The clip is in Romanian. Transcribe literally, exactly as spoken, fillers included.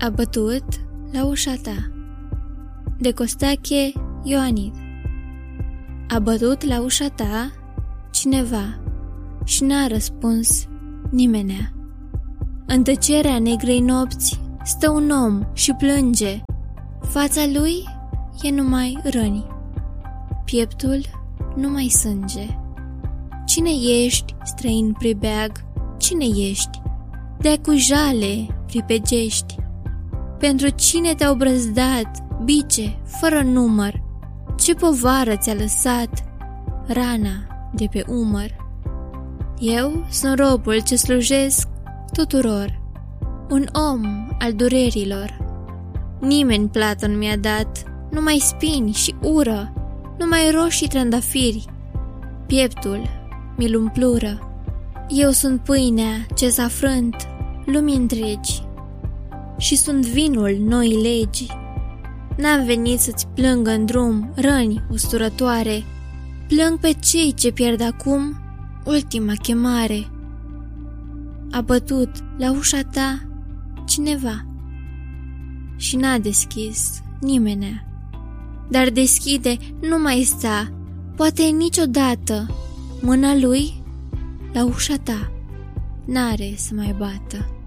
A bătut la ușa ta, de Costache Ioanid. A bătut la ușa ta cineva și n-a răspuns nimenea. În tăcerea negrei nopți stă un om și plânge. Fața lui e numai răni, pieptul numai sânge. Cine ești, străin pribeag? Cine ești? De-ai cu jale pripegești? Pentru cine te-au brăzdat bice fără număr? Ce povară ți-a lăsat rana de pe umăr? Eu sunt robul ce slujesc tuturor, un om al durerilor. Nimeni plată nu mi-a dat, numai spini și ură, numai roșii trandafiri. Pieptul mi-l umplură. Eu sunt pâinea ce s-a frânt lumii întregi și sunt vinul noi legi. N-am venit să-ți plâng în drum răni usturătoare, plâng pe cei ce pierd acum ultima chemare. A bătut la ușa ta cineva și n-a deschis nimenea, dar deschide nu mai sta, poate niciodată mâna lui la ușa ta n-are să mai bată.